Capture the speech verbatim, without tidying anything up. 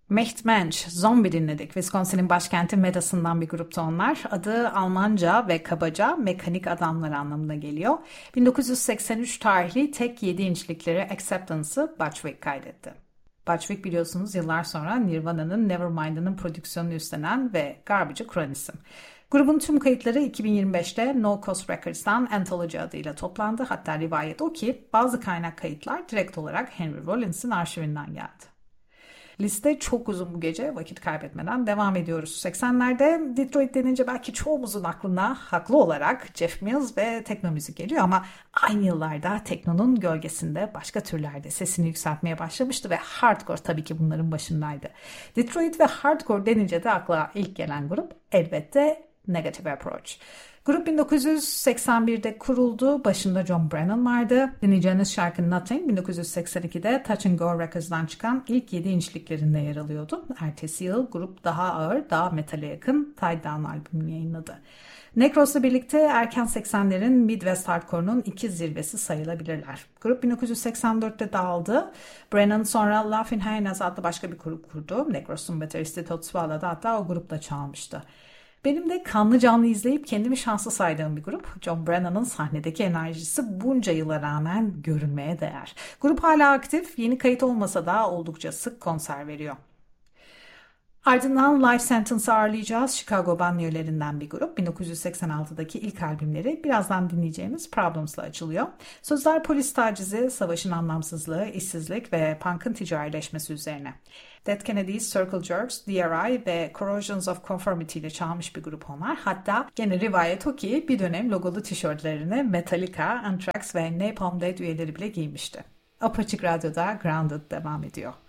Macht Mensch, Zombie dinledik. Wisconsin'in başkenti Madison'dan bir grupta onlar. Adı Almanca ve kabaca mekanik adamlar anlamına geliyor. bin dokuz yüz seksen üç tarihli tek yedi inçlikleri Acceptance'ı Butch kaydetti. Butch biliyorsunuz yıllar sonra Nirvana'nın Nevermind'ının prodüksiyonunu üstlenen ve Garbage'ı kuran isim. Grubun tüm kayıtları iki bin yirmi beşte No Cost Records'tan Anthology adıyla toplandı. Hatta rivayet o ki bazı kaynak kayıtlar direkt olarak Henry Rollins'in arşivinden geldi. Liste çok uzun bu gece, vakit kaybetmeden devam ediyoruz. seksenlerde Detroit denince belki çoğumuzun aklına haklı olarak Jeff Mills ve tekno müzik geliyor ama aynı yıllarda teknonun gölgesinde başka türlerde sesini yükseltmeye başlamıştı ve hardcore tabii ki bunların başındaydı. Detroit ve hardcore denince de akla ilk gelen grup elbette Negative Approach. Grup bin dokuz yüz seksen birde kuruldu. Başında John Brennan vardı. Dinleyeceğiniz şarkı Nothing bin dokuz yüz seksen ikide Touch and Go Records'dan çıkan ilk yedi inçliklerinde yer alıyordu. Ertesi yıl grup daha ağır, daha metale yakın Tie Down albümünü yayınladı. Necros'la birlikte erken seksenlerin Midwest Hardcore'nun iki zirvesi sayılabilirler. Grup bin dokuz yüz seksen dörtte dağıldı. Brennan sonra Laughing Hyenas adlı başka bir grup kurdu. Necros'un bateristi Todd Swala da hatta o grupta çalmıştı. Benim de kanlı canlı izleyip kendimi şanslı saydığım bir grup. John Brennan'ın sahnedeki enerjisi bunca yıla rağmen görünmeye değer. Grup hala aktif, yeni kayıt olmasa da oldukça sık konser veriyor. Ardından Life Sentence'ı ağırlayacağız. Chicago banliyölerinden bir grup. bin dokuz yüz seksen altıdaki ilk albümleri birazdan dinleyeceğimiz Problems'la açılıyor. Sözler polis tacizi, savaşın anlamsızlığı, işsizlik ve punk'ın ticarileşmesi üzerine. Dead Kennedys, Circle Jerks, D R I ve Corrosions of Conformity ile çalmış bir grup onlar. Hatta gene rivayet o ki bir dönem logolu tişörtlerini Metallica, Anthrax ve Napalm Death üyeleri bile giymişti. Apaçık Radyo'da Grounded devam ediyor.